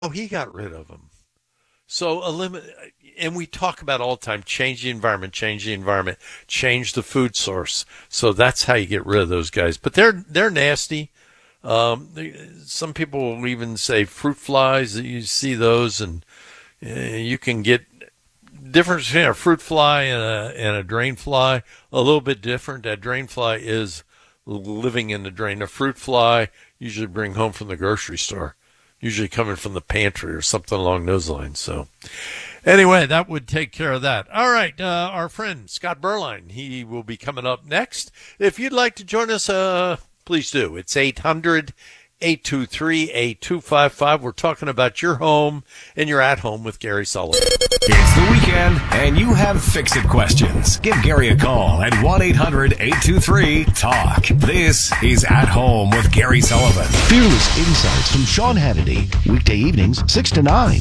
Oh, he got rid of them. So and we talk about all the time, change the environment, change the food source. So that's how you get rid of those guys. But they're nasty. Some people will even say fruit flies. You see those, and you can get difference between a fruit fly and a drain fly. A little bit different. That drain fly is living in the drain. A fruit fly usually bring home from the grocery store, usually coming from the pantry or something along those lines. So anyway, that would take care of that. All right, our friend Scott Berline, he will be coming up next. If you'd like to join us, please do. It's 800-823-8255. We're talking about your home and you're at home with Gary Sullivan. It's the weekend, and you have fix-it questions. Give Gary a call at 1-800-823-TALK. This is At Home with Gary Sullivan. Fearless insights from Sean Hannity. Weekday evenings, 6 to 9.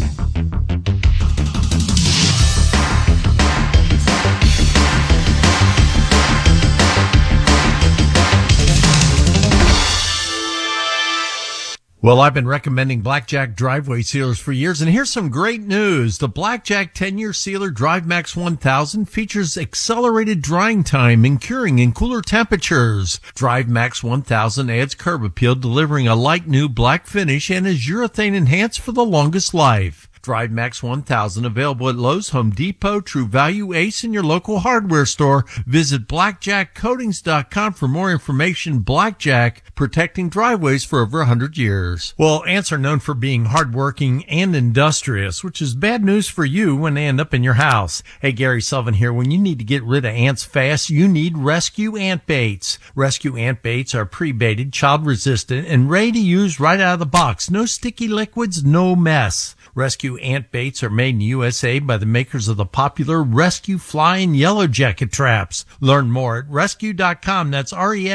Well, I've been recommending Blackjack driveway sealers for years, and here's some great news. The Blackjack 10-year sealer DriveMax 1000 features accelerated drying time and curing in cooler temperatures. DriveMax 1000 adds curb appeal, delivering a light new black finish, and is urethane enhanced for the longest life. DriveMax 1000 available at Lowe's, Home Depot, True Value, Ace, and your local hardware store. Visit blackjackcoatings.com for more information. Blackjack, protecting driveways for over 100 years. Well, ants are known for being hardworking and industrious, which is bad news for you when they end up in your house. Hey, Gary Sullivan here. When you need to get rid of ants fast, you need Rescue Ant Baits. Rescue Ant Baits are pre-baited, child-resistant, and ready to use right out of the box. No sticky liquids, no mess. Rescue Ant Baits are made in the USA by the makers of the popular Rescue Fly and Yellow Jacket traps. Learn more at rescue.com. That's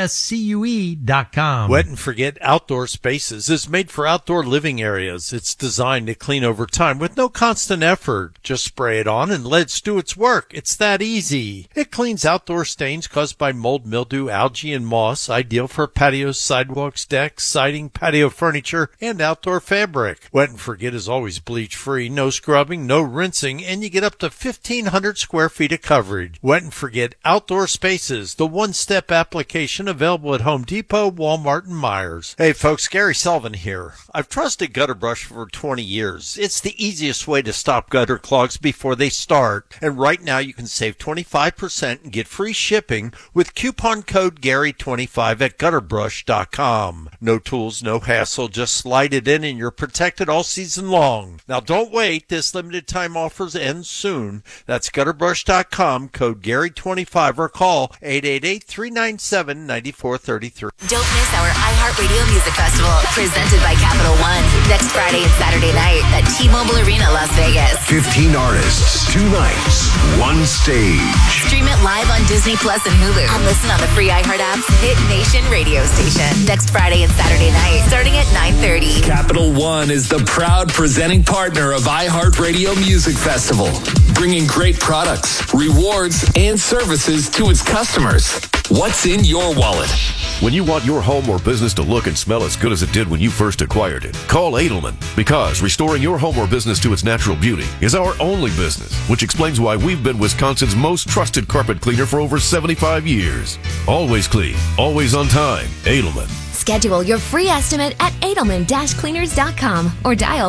RESCUE.com. Wet and Forget Outdoor Spaces is made for outdoor living areas. It's designed to clean over time with no constant effort. Just spray it on and let it do its work. It's that easy. It cleans outdoor stains caused by mold, mildew, algae, and moss. Ideal for patios, sidewalks, decks, siding, patio furniture, and outdoor fabric. Wet and Forget is always bleach-free, no scrubbing, no rinsing, and you get up to 1,500 square feet of coverage. Wet and Forget Outdoor Spaces, the one-step application available at Home Depot, Walmart, and Myers. Hey folks, Gary Sullivan here. I've trusted Gutter Brush for 20 years. It's the easiest way to stop gutter clogs before they start. And right now you can save 25% and get free shipping with coupon code Gary25 at gutterbrush.com. No tools, no hassle, just slide it in and you're protected all season long. Now don't wait, this limited time offers end soon. That's gutterbrush.com, code Gary25, or call 888-397-9433. Don't miss our iHeartRadio Music Festival, presented by Capital One, next Friday and Saturday night at T-Mobile Arena, Las Vegas. 15 artists, 2 nights, 1 stage. Stream it live on Disney Plus and Hulu, and listen on the free iHeart app's Hit Nation radio station. Next Friday and Saturday night, starting at 9:30. Capital One is the proud presenting partner of iHeartRadio Music Festival, bringing great products, rewards, and services to its customers. What's in your wallet? When you want your home or business to look and smell as good as it did when you first acquired it, call Edelman, because restoring your home or business to its natural beauty is our only business, which explains why we've been Wisconsin's most trusted carpet cleaner for over 75 years. Always clean, always on time. Edelman. Schedule your free estimate at Edelman-Cleaners.com or dial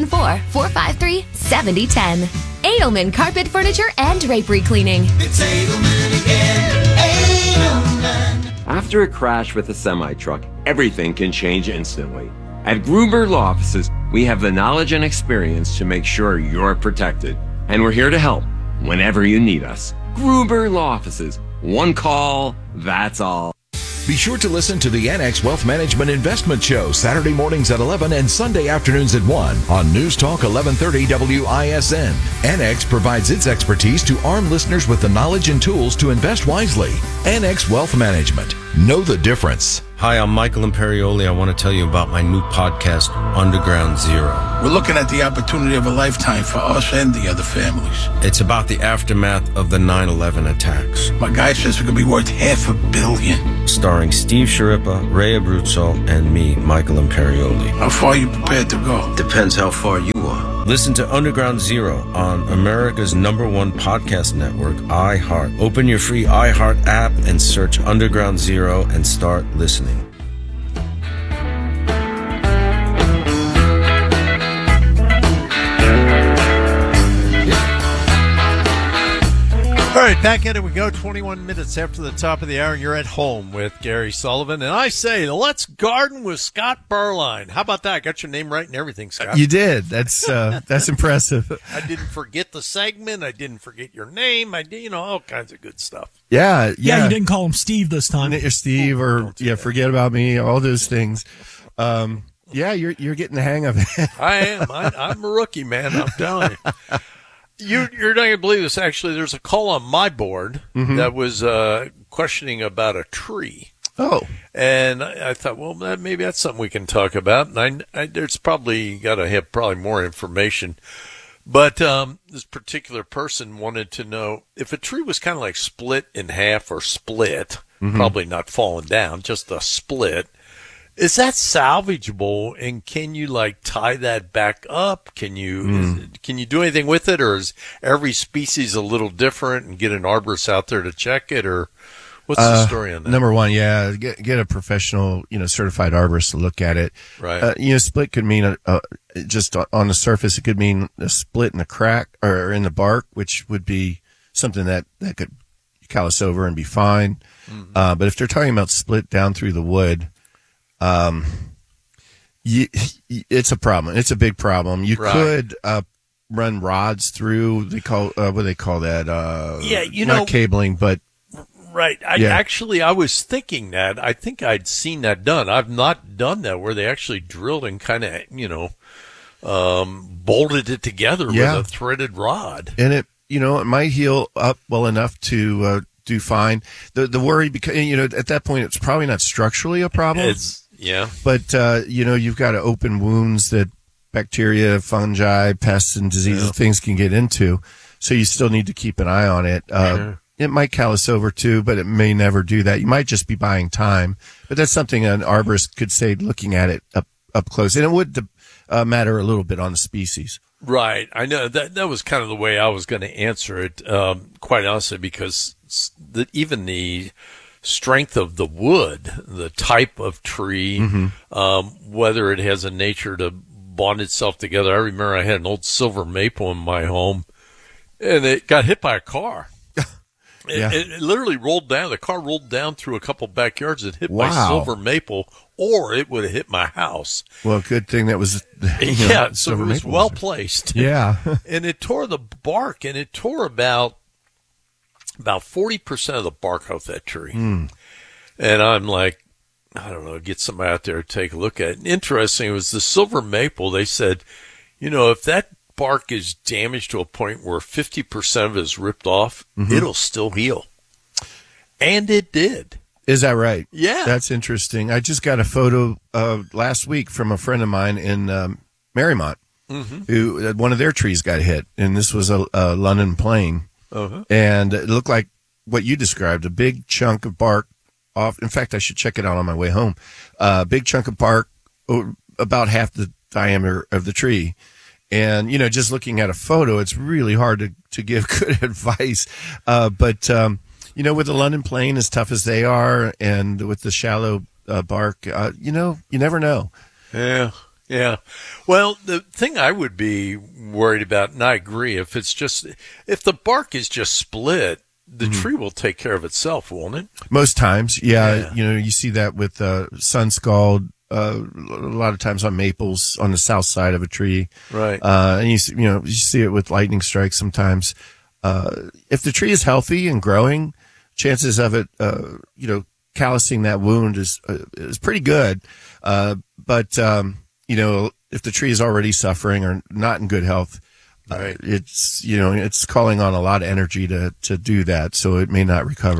414-453-7010. Edelman Carpet Furniture and Drapery Cleaning. It's Edelman again. Edelman. After a crash with a semi-truck, everything can change instantly. At Gruber Law Offices, we have the knowledge and experience to make sure you're protected. And we're here to help whenever you need us. Gruber Law Offices. One call, that's all. Be sure to listen to the NX Wealth Management Investment Show Saturday mornings at 11 and Sunday afternoons at 1 on News Talk 1130 WISN. NX provides its expertise to arm listeners with the knowledge and tools to invest wisely. NX Wealth Management. Know the difference. Hi, I'm Michael Imperioli. I want to tell you about my new podcast, Underground Zero. We're looking at the opportunity of a lifetime for us and the other families. It's about the aftermath of the 9/11 attacks. My guy says it could be worth $500 million. Starring Steve Sciarippa, Ray Abruzzo, and me, Michael Imperioli. How far are you prepared to go? Depends how far you are. Listen to Underground Zero on America's #1 podcast network, iHeart. Open your free iHeart app and search Underground Zero and start listening. All right, back at it we go. 21 minutes after the top of the hour, and you're at home with Gary Sullivan. And I say, let's garden with Scott Berline. How about that? I got your name right and everything, Scott. You did. That's impressive. I didn't forget the segment. I didn't forget your name. I did, all kinds of good stuff. Yeah. You didn't call him Steve this time. You're Steve, or forget about me. All those things. You're getting the hang of it. I am. I'm a rookie, man. I'm telling you. You're not going to believe this. Actually, there's a call on my board that was questioning about a tree. Oh. And I thought, well, maybe that's something we can talk about. And there's probably got to have more information. But this particular person wanted to know if a tree was kind of like split in half or split, probably not falling down, just a split. Is that salvageable, and can you tie that back up? Can you do anything with it, or is every species a little different, and get an arborist out there to check it, or what's the story on that? Number one, get a professional, certified arborist to look at it. Right. Split could mean just on the surface, it could mean a split in the crack or in the bark, which would be something that could callus over and be fine. But if they're talking about split down through the wood, it's a problem. It's a big problem. You could run rods through. They call what do they call that? Not cabling, but right. I was thinking that. I think I'd seen that done. I've not done that where they actually drilled and kind of bolted it together with a threaded rod. And it might heal up well enough to do fine. The worry, because at that point it's probably not structurally a problem. But you've got open wounds that bacteria, fungi, pests, and diseases, things can get into. So you still need to keep an eye on it. Sure. It might callus over too, but it may never do that. You might just be buying time. But that's something an arborist could say looking at it up close. And it would matter a little bit on the species. Right. I know that was kind of the way I was going to answer it, quite honestly, because even the strength of the wood, the type of tree, whether it has a nature to bond itself together. I remember I had an old silver maple in my home, and it got hit by a car. It literally rolled down. The car rolled down through a couple backyards and hit my silver maple, or it would have hit my house. Well, good thing that was so it was well placed. Yeah. And it tore the bark, and it tore about 40% of the bark off that tree. And I'm like, I don't know, get somebody out there to take a look at it. And interesting, it was the silver maple. They said, if that bark is damaged to a point where 50% of it is ripped off, it'll still heal. And it did. Is that right? Yeah. That's interesting. I just got a photo last week from a friend of mine in Marymount, who one of their trees got hit, and this was a London plane. And it looked like what you described, a big chunk of bark off. In fact, I should check it out on my way home. Big chunk of bark, about half the diameter of the tree. And, just looking at a photo, it's really hard to give good advice. But with the London plane, as tough as they are, and with the shallow bark, you never know. Yeah. Well, the thing I would be worried about, and I agree, if the bark is just split, the tree will take care of itself, won't it? Most times, yeah. You see that with sun scald, a lot of times on maples on the south side of a tree. Right. And you see it with lightning strikes sometimes. If the tree is healthy and growing, chances of it, callousing that wound is pretty good. But if the tree is already suffering or not in good health, it's calling on a lot of energy to do that, so it may not recover.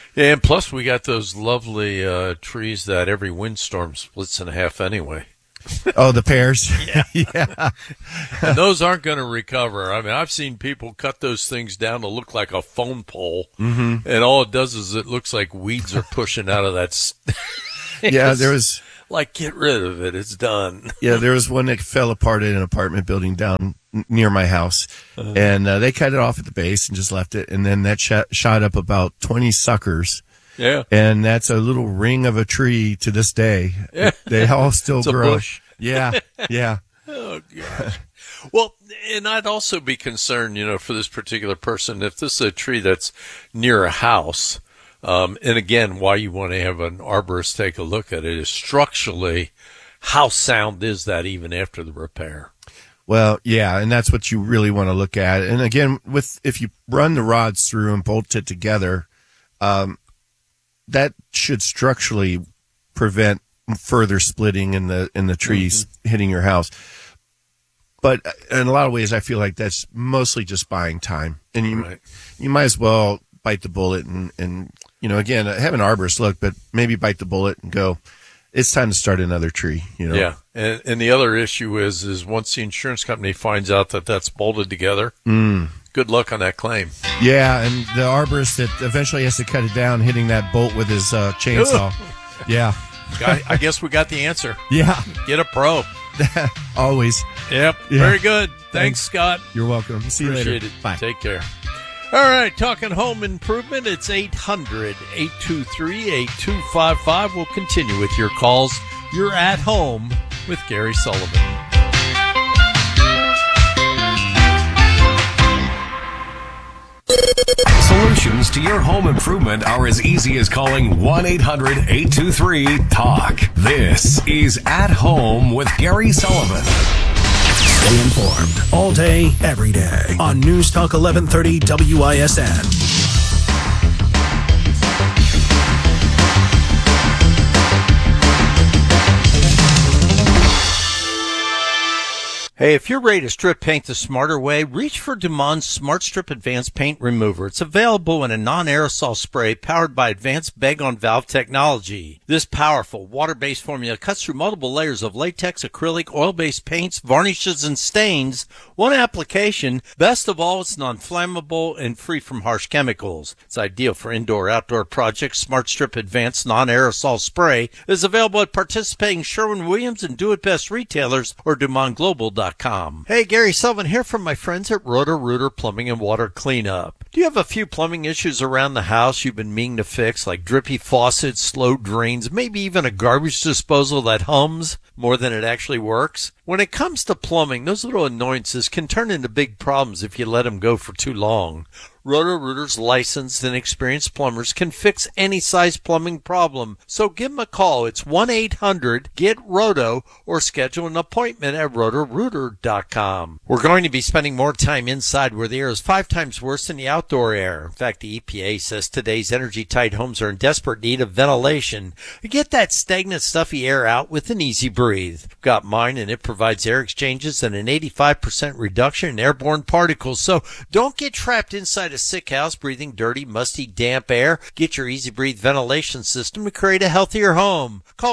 Yeah, and plus we got those lovely trees that every windstorm splits in half anyway. Oh, the pears. Yeah. And those aren't going to recover. I mean, I've seen people cut those things down to look like a phone pole, and all it does is it looks like weeds are pushing out of that. Yeah, there was like, get rid of it. It's done. Yeah, there was one that fell apart in an apartment building down near my house, and they cut it off at the base and just left it, and then that shot up about 20 suckers. Yeah. And that's a little ring of a tree to this day. Yeah. They all still it's grow. A bush. Yeah. Yeah. Oh, gosh. Well, and I'd also be concerned, for this particular person, if this is a tree that's near a house, and again, why you want to have an arborist take a look at it is structurally, how sound is that even after the repair? Well, yeah, and that's what you really want to look at. And again, if you run the rods through and bolt it together, that should structurally prevent further splitting in the trees hitting your house. But in a lot of ways, I feel like that's mostly just buying time, and you might as well bite the bullet and again, have an arborist look, but maybe bite the bullet and go, it's time to start another tree. Yeah, and the other issue is once the insurance company finds out that that's bolted together. Good luck on that claim. Yeah, and the arborist that eventually has to cut it down, hitting that bolt with his chainsaw. Yeah. I guess we got the answer. Yeah. Get a pro. Always. Yep. Yeah. Very good. Thanks, Scott. You're welcome. See you later. Appreciate it. Bye. Take care. All right, talking home improvement, it's 800-823-8255. We'll continue with your calls. You're at home with Gary Sullivan. Solutions to your home improvement are as easy as calling 1-800-823-TALK. This is At Home with Gary Sullivan. Stay informed all day, every day on News Talk 1130 WISN. Hey, if you're ready to strip paint the smarter way, reach for Dumond's Smart Strip Advanced Paint Remover. It's available in a non-aerosol spray powered by advanced bag-on-valve technology. This powerful water-based formula cuts through multiple layers of latex, acrylic, oil-based paints, varnishes, and stains. One application. Best of all, it's non-flammable and free from harsh chemicals. It's ideal for indoor-outdoor projects. Smart Strip Advanced Non-Aerosol Spray is available at participating Sherwin-Williams and Do-It-Best retailers or DumondGlobal.com. Hey, Gary Sullivan here from my friends at Roto-Rooter Plumbing and Water Cleanup. Do you have a few plumbing issues around the house you've been meaning to fix, like drippy faucets, slow drains, maybe even a garbage disposal that hums more than it actually works? When it comes to plumbing, those little annoyances can turn into big problems if you let them go for too long. Roto-Rooter's licensed and experienced plumbers can fix any size plumbing problem. So give them a call. It's 1-800-GET-ROTO or schedule an appointment at rotorooter.com. We're going to be spending more time inside where the air is 5 times worse than the outdoor air. In fact, the EPA says today's energy-tight homes are in desperate need of ventilation. Get that stagnant, stuffy air out with an Easy Breathe. I've got mine, and it provides air exchanges and an 85% reduction in airborne particles. So don't get trapped inside a sick house breathing dirty, musty, damp air. Get your Easy Breathe ventilation system to create a healthier home. Call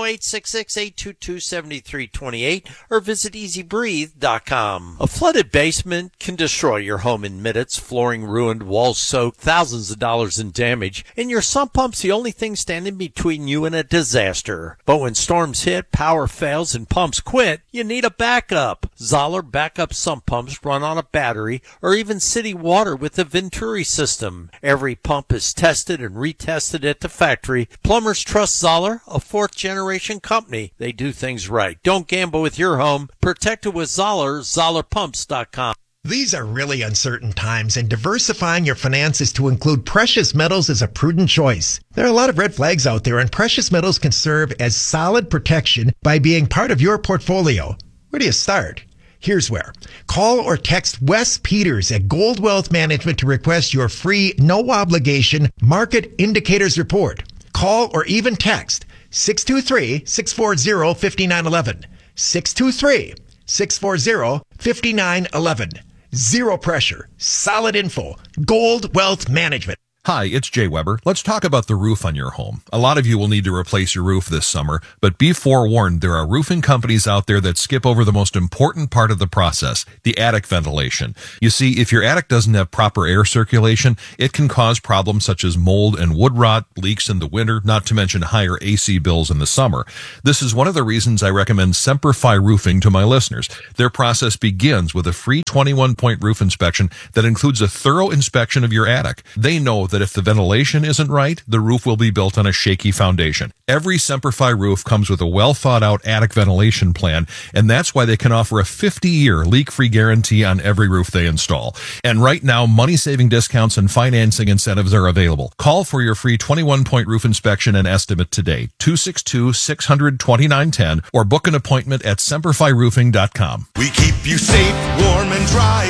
866-822-7328 or visit EasyBreathe.com. A flooded basement can destroy your home in minutes. Flooring ruined, walls soaked, thousands of dollars in damage, and your sump pump's the only thing standing between you and a disaster. But when storms hit, power fails, and pumps quit, you need a backup. Zoller backup sump pumps run on a battery or even city water with the Venturi system. Every pump is tested and retested at the factory. Plumbers trust Zoller, a 4th-generation company. They do things right. Don't gamble with your home. Protect it with Zoller, ZollerPumps.com. These are really uncertain times, and diversifying your finances to include precious metals is a prudent choice. There are a lot of red flags out there, and precious metals can serve as solid protection by being part of your portfolio. Where do you start? Here's where. Call or text Wes Peters at Gold Wealth Management to request your free, no-obligation Market Indicators Report. Call or even text 623-640-5911. 623-640-5911. Zero pressure. Solid info. Gold Wealth Management. Hi, it's Jay Weber. Let's talk about the roof on your home. A lot of you will need to replace your roof this summer, but be forewarned, there are roofing companies out there that skip over the most important part of the process, the attic ventilation. You see, if your attic doesn't have proper air circulation, it can cause problems such as mold and wood rot, leaks in the winter, not to mention higher AC bills in the summer. This is one of the reasons I recommend Semperfi Roofing to my listeners. Their process begins with a free 21-point roof inspection that includes a thorough inspection of your attic. They know that if the ventilation isn't right, the roof will be built on a shaky foundation. Every Semperfi roof comes with a well-thought-out attic ventilation plan, and that's why they can offer a 50-year leak-free guarantee on every roof they install. And right now, money-saving discounts and financing incentives are available. Call for your free 21-point roof inspection and estimate today, 262-600-2910, or book an appointment at SemperfiRoofing.com. We keep you safe, warm, and dry,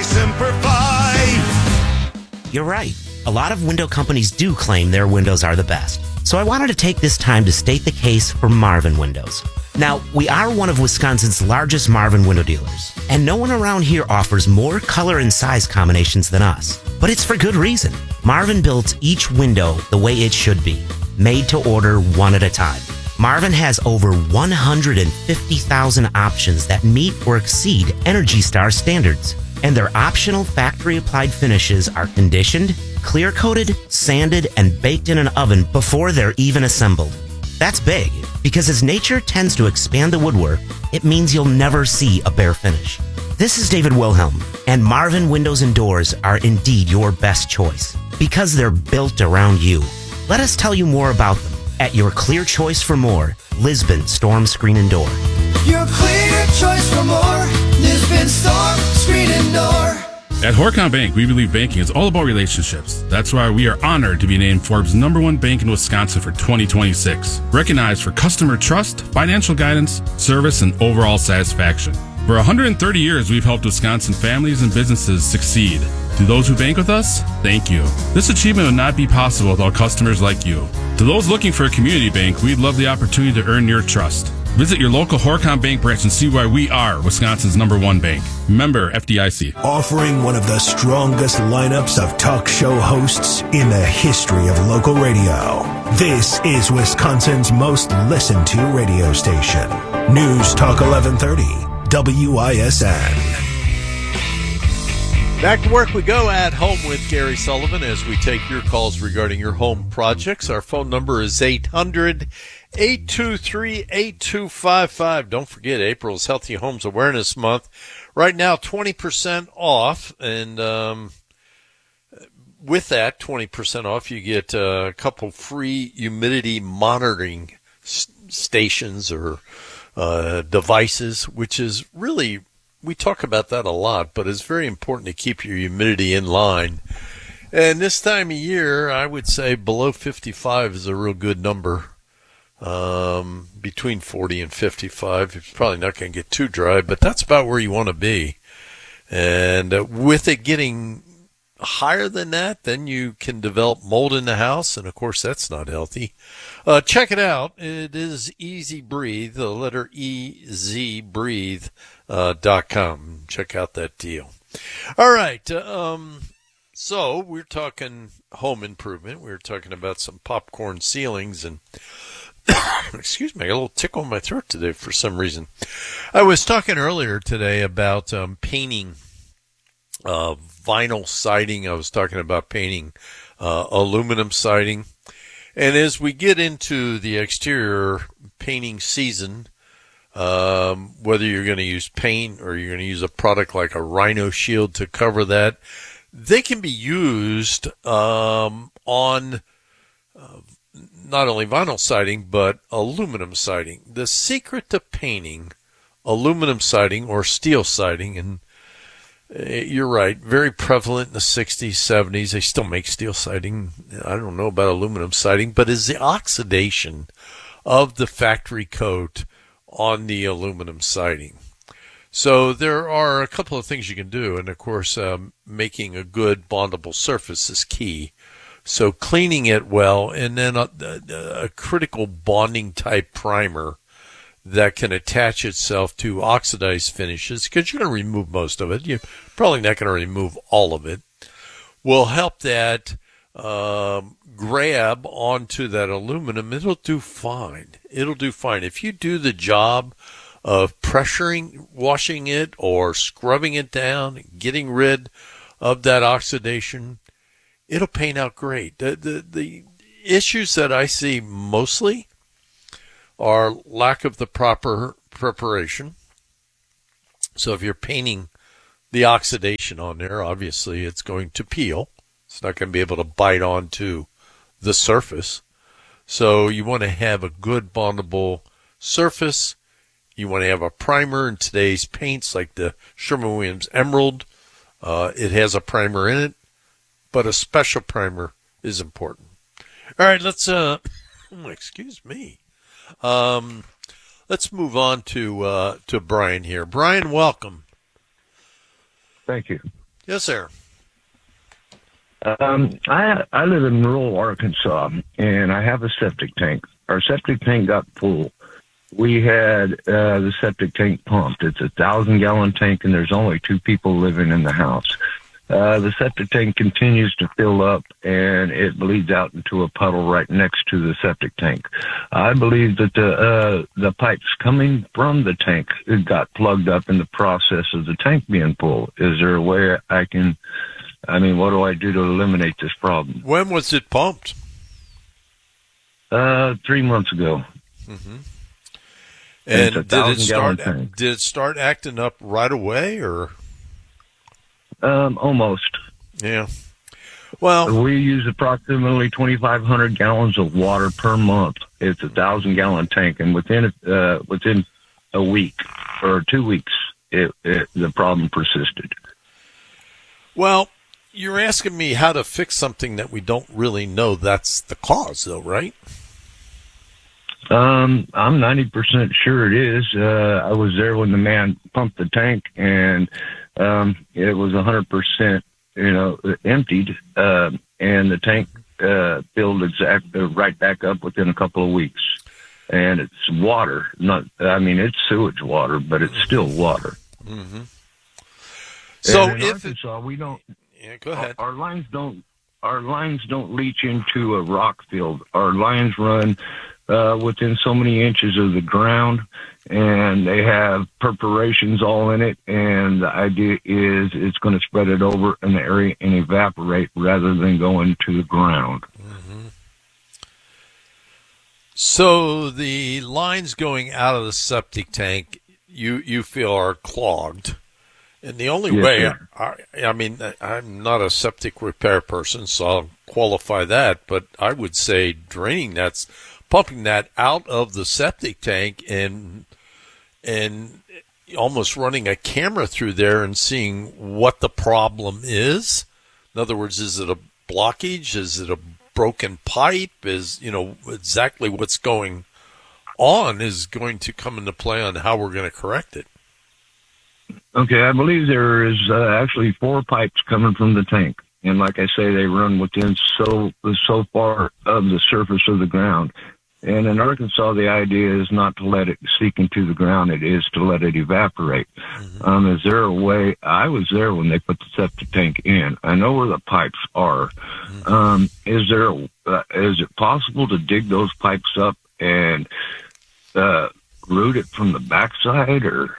Semperfi. You're right. A lot of window companies do claim their windows are the best. So I wanted to take this time to state the case for Marvin Windows. Now, we are one of Wisconsin's largest Marvin window dealers, and no one around here offers more color and size combinations than us. But it's for good reason. Marvin builds each window the way it should be, made to order one at a time. Marvin has over 150,000 options that meet or exceed Energy Star standards, and their optional factory-applied finishes are conditioned, clear-coated, sanded, and baked in an oven before they're even assembled. That's big, because as nature tends to expand the woodwork, it means you'll never see a bare finish. This is David Wilhelm, and Marvin Windows and Doors are indeed your best choice, because they're built around you. Let us tell you more about them at your clear choice for more, Lisbon Storm Screen and Door. Your clear choice for more, Lisbon Storm Screen and Door. At Horcon Bank, we believe banking is all about relationships. That's why we are honored to be named Forbes' #1 bank in Wisconsin for 2026, recognized for customer trust, financial guidance, service, and overall satisfaction. For 130 years, we've helped Wisconsin families and businesses succeed. To those who bank with us, thank you. This achievement would not be possible without customers like you. To those looking for a community bank, we'd love the opportunity to earn your trust. Visit your local Horcon Bank branch and see why we are Wisconsin's #1 bank. Member FDIC. Offering one of the strongest lineups of talk show hosts in the history of local radio. This is Wisconsin's most listened to radio station. News Talk 1130, WISN. Back to work we go at home with Gary Sullivan as we take your calls regarding your home projects. Our phone number is 800-823-8255. Don't forget, April's Healthy Homes Awareness Month. Right now, 20% off. And with that 20% off, you get a couple free humidity monitoring stations or devices, which is really, we talk about that a lot, but it's very important to keep your humidity in line. And this time of year, I would say below 55 is a real good number. Between 40 and 55, it's probably not going to get too dry, but that's about where you want to be. And with it getting higher than that, then you can develop mold in the house, and of course that's not healthy. Check it out. It is Easy Breathe, the letter EZ Breathe.com. Check out that deal. All right. So we're talking home improvement. We're talking about some popcorn ceilings, and excuse me, I got a little tickle in my throat today for some reason. I was talking earlier today about painting vinyl siding. I was talking about painting aluminum siding. And as we get into the exterior painting season, whether you're going to use paint or you're going to use a product like a Rhino Shield to cover that, they can be used on not only vinyl siding, but aluminum siding. The secret to painting aluminum siding or steel siding, and you're right, very prevalent in the 60s, 70s. They still make steel siding. I don't know about aluminum siding, but is the oxidation of the factory coat on the aluminum siding. So there are a couple of things you can do, and of course, making a good bondable surface is key. So cleaning it well, and then a critical bonding type primer that can attach itself to oxidized finishes, because you're going to remove most of it. You're probably not going to remove all of it. Will help that grab onto that aluminum, it'll do fine. It'll do fine. If you do the job of pressuring, washing it, or scrubbing it down, getting rid of that oxidation, it'll paint out great. The issues that I see mostly are lack of the proper preparation. So if you're painting the oxidation on there, obviously it's going to peel. It's not going to be able to bite onto the surface. So you want to have a good bondable surface. You want to have a primer. In today's paints, like the Sherwin-Williams Emerald, it has a primer in it, but a special primer is important. All right, let's excuse me. Let's move on to Brian here. Brian, welcome. Thank you. Yes, sir. I live in rural Arkansas, and I have a septic tank. Our septic tank got full. We had the septic tank pumped. It's a 1,000-gallon tank, and there's only 2 people living in the house. The septic tank continues to fill up, and it bleeds out into a puddle right next to the septic tank. I believe that the pipes coming from the tank got plugged up in the process of the tank being full. Is there a way what do I do to eliminate this problem? When was it pumped? 3 months ago. Mm-hmm. And did it start acting up right away, or? Almost. Yeah. Well, we use approximately 2,500 gallons of water per month. It's a 1,000-gallon tank, and within a week or 2 weeks, the problem persisted. Well, you're asking me how to fix something that we don't really know that's the cause, though, right? I'm 90% sure it is. I was there when the man pumped the tank, and it was 100%, emptied, and the tank filled right back up within a couple of weeks. And it's water, it's sewage water, but it's still water. Mm-hmm. So in Arkansas, we don't. Yeah, go ahead. Our lines don't leach into a rock field. Our lines run within so many inches of the ground, and they have perforations all in it, and the idea is it's going to spread it over in the area and evaporate rather than go into the ground. Mm-hmm. So the lines going out of the septic tank, you feel are clogged. And the only way, I'm not a septic repair person, so I'll qualify that, but I would say pumping that out of the septic tank and almost running a camera through there and seeing what the problem is. In other words, is it a blockage? Is it a broken pipe? Is, exactly what's going on is going to come into play on how we're going to correct it. Okay, I believe there is actually 4 pipes coming from the tank. And like I say, they run within so far of the surface of the ground. And in Arkansas, the idea is not to let it seep into the ground. It is to let it evaporate. Mm-hmm. Is there a way? I was there when they put the septic tank in. I know where the pipes are. Mm-hmm. Is it possible to dig those pipes up and root it from the backside, or?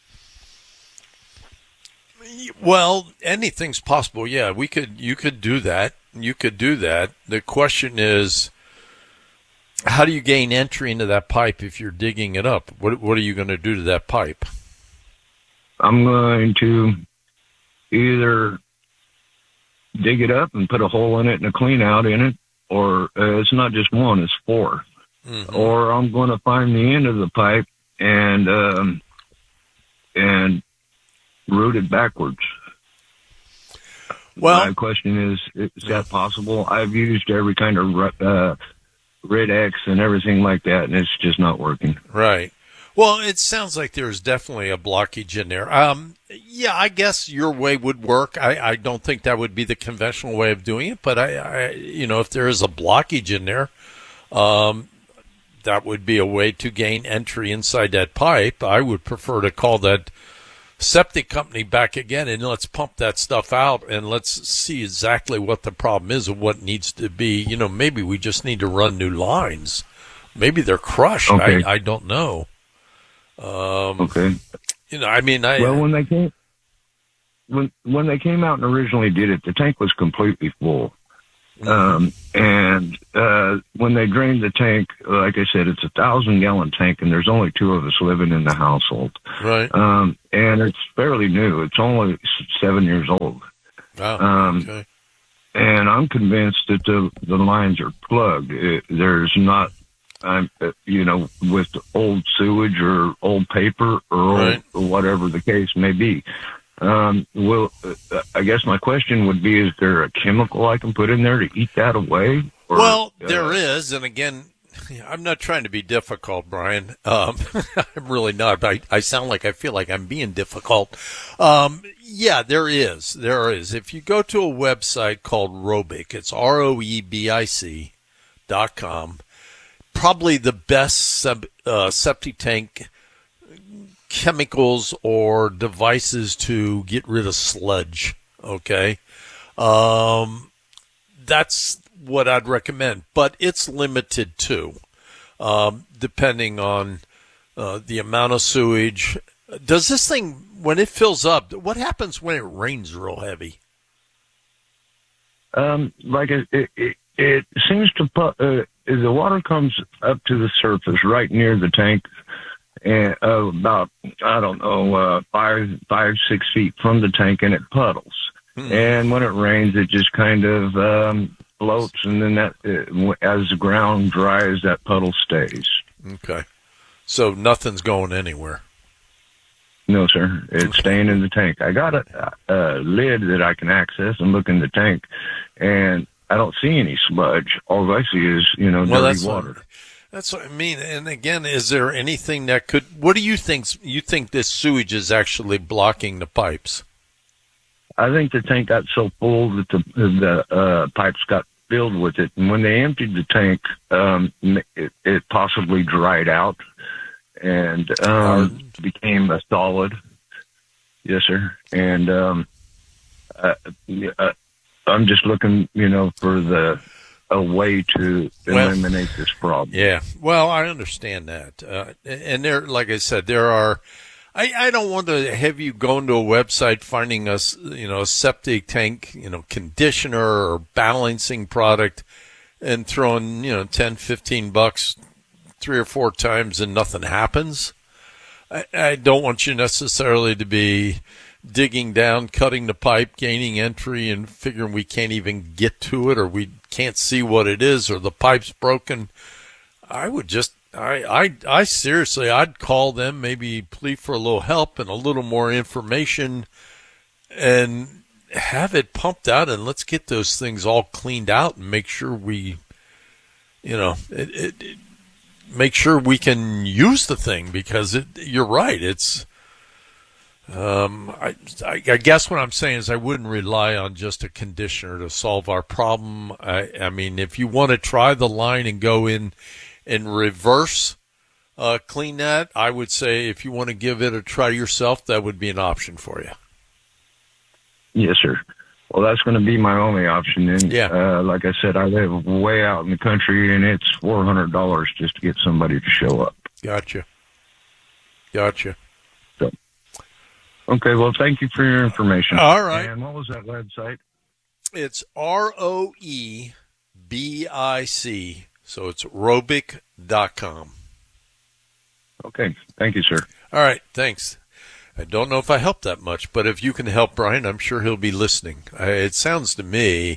Well, anything's possible. Yeah, you could do that. The question is, how do you gain entry into that pipe if you're digging it up? What are you going to do to that pipe? I'm going to either dig it up and put a hole in it and a clean out in it, or it's not just one, it's 4. Mm-hmm. Or I'm going to find the end of the pipe and root it backwards. Well, my question is that possible? I've used every kind of Red X and everything like that, and it's just not working. Right. Well, it sounds like there's definitely a blockage in there. Yeah, I guess your way would work. I don't think that would be the conventional way of doing it, but I if there is a blockage in there, that would be a way to gain entry inside that pipe. I would prefer to call that septic company back again, and let's pump that stuff out, and let's see exactly what the problem is and what needs to be. Maybe we just need to run new lines. Maybe they're crushed. Okay. I don't know. Okay. Well, when they came, when they came out and originally did it, the tank was completely full. And when they drained the tank, like I said, it's a 1,000-gallon tank, and there's only 2 of us living in the household. Right. And it's fairly new. It's only 7 years old. Wow. Okay. And I'm convinced that the lines are plugged. There's not, with old sewage or old paper or whatever the case may be. I guess my question would be, is there a chemical I can put in there to eat that away? Well, there is. And again, I'm not trying to be difficult, Brian. I'm really not. I sound like I feel like I'm being difficult. Yeah, there is. There is. If you go to a website called Roebic, it's ROEBIC.com, probably the best septic tank chemicals or devices to get rid of sludge. Okay. That's what I'd recommend, but it's limited too, depending on the amount of sewage. Does this thing, when it fills up, what happens when it rains real heavy? It seems to the water comes up to the surface right near the tank, and about 5-6 feet from the tank, and it puddles. And when it rains, it just kind of floats, and then as the ground dries, that puddle stays. Okay, so nothing's going anywhere. No, sir. It's staying in the tank. I got a lid that I can access and look in the tank, and I don't see any sludge. All I see is, dirty water. That's what I mean. And again, is there anything that could? What do you think? You think this sewage is actually blocking the pipes? I think the tank got so full that the pipes got filled with it, and when they emptied the tank, it possibly dried out and became a solid. Yes, sir. And I'm just looking, for a way to eliminate this problem. Yeah. Well, I understand that. And there, like I said, there are, I don't want to have you going to a website finding a septic tank, conditioner or balancing product and throwing, $10, $15 3 or 4 times and nothing happens. I don't want you necessarily to be digging down, cutting the pipe, gaining entry, and figuring we can't even get to it, or we can't see what it is, or the pipe's broken. I would just, I seriously, I'd call them, maybe plead for a little help and a little more information, and have it pumped out, and let's get those things all cleaned out and make sure we, make sure we can use the thing, because you're right, it's. I guess what I'm saying is I wouldn't rely on just a conditioner to solve our problem. I mean, if you want to try the line and go in and reverse clean that, I would say if you want to give it a try yourself, that would be an option for you. Yes, sir. Well, that's going to be my only option then. Yeah. Like I said, I live way out in the country, and it's $400 just to get somebody to show up. Gotcha. So, okay, well, thank you for your information. All right. And what was that website? It's ROEBIC, so it's Roebic.com. Okay, thank you, sir. All right, thanks. I don't know if I helped that much, but if you can help Brian, I'm sure he'll be listening. It sounds to me,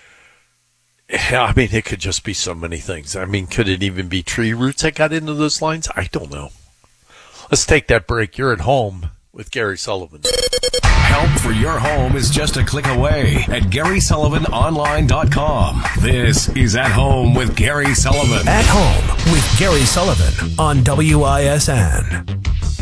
I mean, it could just be so many things. I mean, could it even be tree roots that got into those lines? I don't know. Let's take that break. You're at home with Gary Sullivan. Help for your home is just a click away at GarySullivanOnline.com. This is At Home with Gary Sullivan. At Home with Gary Sullivan on WISN.